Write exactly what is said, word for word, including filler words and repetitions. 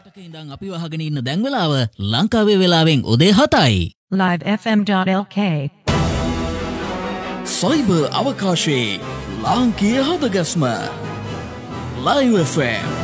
රටක ඉඳන් අපි වහගෙන ඉන්න දැන් වෙලාව ලංකාවේ වෙලාවෙන් උදේ හතයි. live f m dot l k cyber අවකාශයේ ලාංකීය හදගස්ම Live F M